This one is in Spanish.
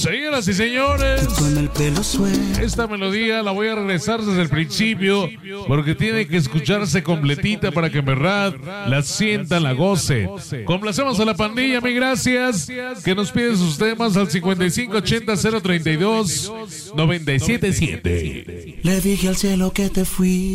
Señoras y señores, esta melodía la voy a regresar desde el principio porque tiene que escucharse completita para que en verdad la sientan, la gocen. Complacemos a la pandilla, mi gracias, que nos piden sus temas al 5580-032-977. Le dije al cielo que te fui.